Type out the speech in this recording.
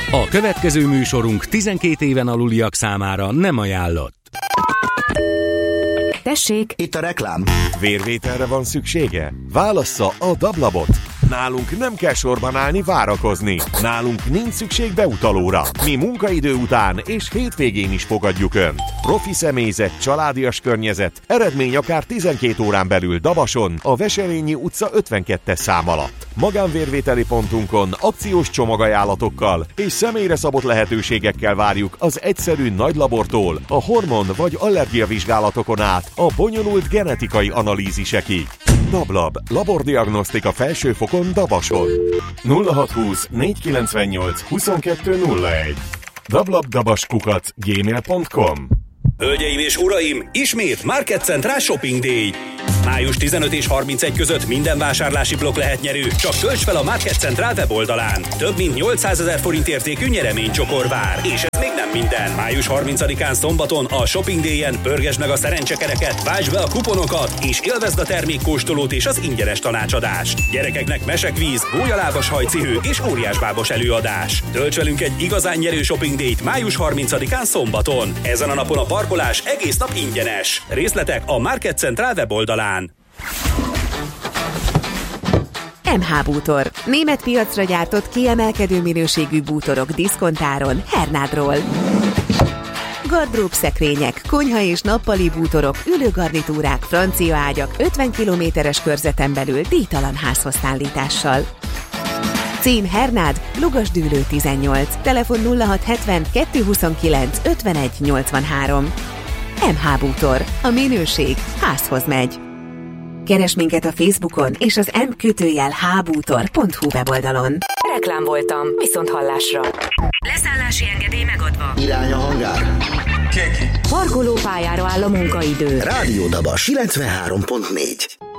A következő műsorunk 12 éven aluliak számára nem ajánlott. Tessék, itt a reklám. Vérvételre van szüksége? Válassza a Dablabot. Nálunk nem kell sorban állni, várakozni. Nálunk nincs szükség beutalóra. Mi munkaidő után és hétvégén is fogadjuk Önt. Profi személyzet, családias környezet, eredmény akár 12 órán belül Dabason, a Veselényi utca 52-es szám alatt. Magánvérvételi pontunkon akciós csomagajánlatokkal és személyre szabott lehetőségekkel várjuk az egyszerű nagylabortól a hormon vagy allergiavizsgálatokon át a bonyolult genetikai analízisekig. Dablab, labordiagnosztika felsőfokon Dabason. 0620 498 2201 dablabdabaskukac@gmail.com. Hölgyeim és uraim, ismét Market Central Shopping Day. Május 15 és 31 között minden vásárlási blokk lehet nyerő, csak tölts fel a Market Central weboldalán. Több mint 800 000 forint értékű nyereménycsokor vár. És ez még nem minden. Május 30-án szombaton a Shopping Day-en pörgesd meg a szerencsekereket, váltsd be a kuponokat, és élvezd a termékkóstolót és az ingyenes tanácsadást. Gyerekeknek mesekvíz, gólyalábas hajcihő és óriásbábos előadás. Tölts velünk egy igazán nyerő Shopping Day-t május 30-án szombaton. Ezen a napon a parkolás egész nap ingyenes. Részletek a Market Central weboldalán. MH Bútor. Német piacra gyártott kiemelkedő minőségű bútorok diszkontáron Hernádról. Gardrób szekrények, konyha és nappali bútorok, ülőgarnitúrák, francia ágyak 50 kilométeres körzeten belül díjtalan házhozszállítással. Cím Hernád, Lugasdűlő 18, telefon 0670 229 51 83. MH Bútor. A minőség házhoz megy. Keresd minket a Facebookon és az m-hbútor.hu weboldalon. Reklám voltam, viszont hallásra. Leszállási engedély megadva. Irány a hangár. Parkolópályára áll a munkaidő. Rádió Dabas 93.4.